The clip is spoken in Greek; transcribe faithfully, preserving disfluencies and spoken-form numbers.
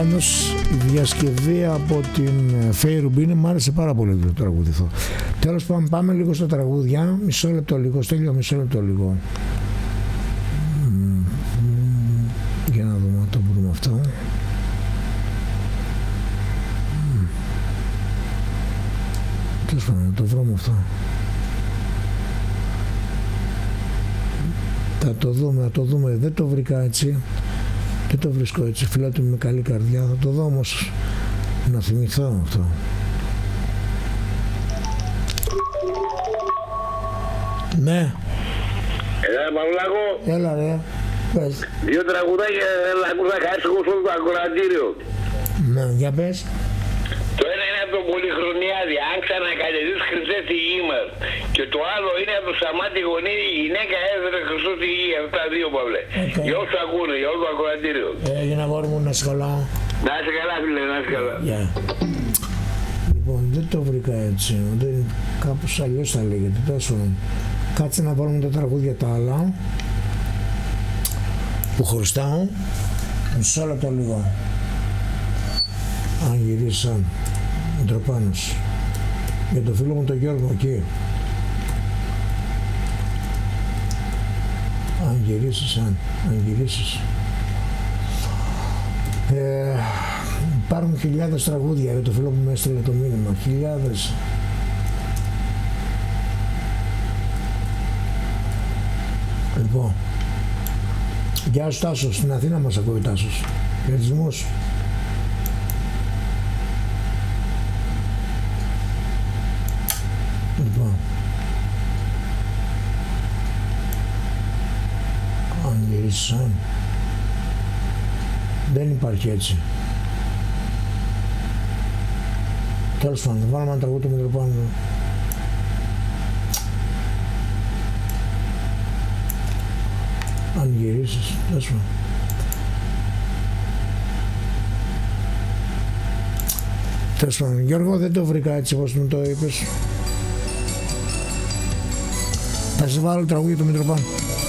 Μητροπάνος, η διασκευή από την Φέη Ρουμπίνη, μου άρεσε πάρα πολύ το τραγουδηθώ. Τέλος πάντων, πάμε λίγο στα τραγούδια, μισό λεπτό λίγο, Στέλιο, μισό λεπτό λίγο. Για να δούμε, το μπορούμε αυτό. Τέλος πάντων, να το βρούμε αυτό. Θα το δούμε, θα το δούμε, δεν το βρήκα έτσι. Δεν το βρίσκω έτσι, φιλότιμη με καλή καρδιά. Θα το δω όμως, να θυμηθώ αυτό. Ναι. Έλα, Παυλάκο. Έλα ρε. Πες. Δύο τραγουδάκια να ακούσα χάσικο στο ακροατήριο. Ναι, για πες. Το ένα είναι από τον Πολυχρονιάδη, αν ξανακατεδείς Χριστέ στη γη μας. Και το άλλο είναι από το Σταμάτη Γονίδη, η γυναίκα έφερε Χριστό στη γη. Αυτά δύο, Παύλε. Okay. Για όσους ακούνε, για όλο το ακροατήριο. Ε, για να μπορούμε να σχολάω. Να είσαι καλά, φίλε, να είσαι καλά. Yeah. Λοιπόν, δεν το βρήκα έτσι. Δεν, κάπως αλλιώς θα λέγεται. Τόσο. Κάτσε να βάλουμε τα τραγούδια τα άλλα που χρωστάω. Μισό λεπτό λίγο. Αν γυρίσαν Μητροπάνος. Για το φίλο μου τον Γιώργο εκεί. Αν γυρίσεις, αν, αν γυρίσεις. Ε, υπάρχουν χιλιάδες τραγούδια για το φίλο που με έστειλε το μήνυμα. Χιλιάδες. Λοιπόν. Γεια σου Τάσος, στην Αθήνα μας ακούει Τάσος. Χαιρετισμούς. Λοιπόν. Αν γυρίσεις αν. Δεν υπάρχει έτσι. Τέλος πάντων, θα βάλουμε ένα τραγούδι του Μητροπάνου. Αν γυρίσεις, τέλος πάντων. Τέλος πάντων, Γιώργο, δεν το βρήκα έτσι όπως μου το είπες. Θα σε βάλω τραγούδι του Μητροπάνου.